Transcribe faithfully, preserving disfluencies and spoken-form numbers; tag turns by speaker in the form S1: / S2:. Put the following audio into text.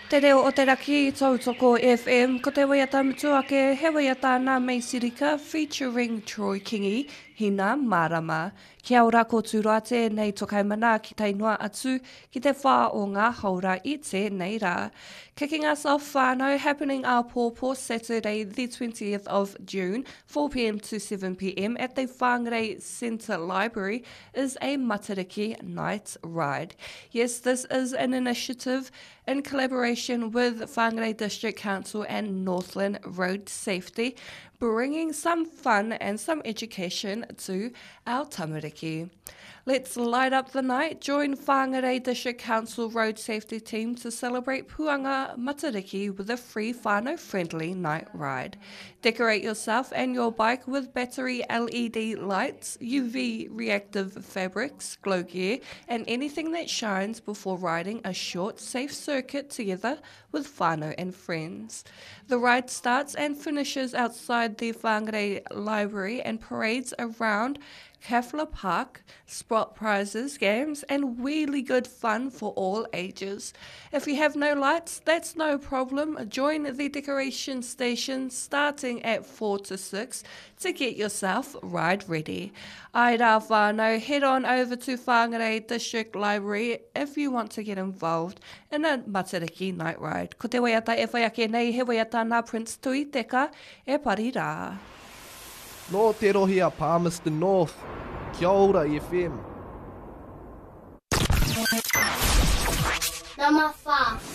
S1: Te reo o te raki i Tautoko F M, ko te waiata mutuake, he waiata nā Mei Sirika, featuring Troy Kingi, Hina Marama. Kia ora ko tūrate nei tokai mana ki te noa atu ki te whā o ngā haura i tēnei rā. Kicking us off whānau, happening our Pawpaw Saturday the twentieth of June, four p m to seven p m at the Whangarei Centre Library is a Matariki night ride. Yes, this is an initiative in collaboration with Whangarei District Council and Northland Road Safety, bringing some fun and some education to our tamariki. Let's light up the night. Join Whangarei District Council Road Safety Team to celebrate Puanga Matariki with a free whānau-friendly night ride. Decorate yourself and your bike with battery L E D lights, U V reactive fabrics, glow gear, and anything that shines before riding a short, safe circuit together with whānau and friends. The ride starts and finishes outside the Whangarei Library and parades around Kafla Park, spot prizes, games, and really good fun for all ages. If you have no lights, that's no problem. Join the decoration station starting at four to six to get yourself ride ready. Ai rā whānau, head on over to Whangarei District Library if you want to get involved in a Matariki night ride. Ko te waiata e whai ake nei, he waiata nā Prince Tui Teka e pari rā.
S2: No te rohi a Palmerston North. Kia ora F M.
S3: Number five.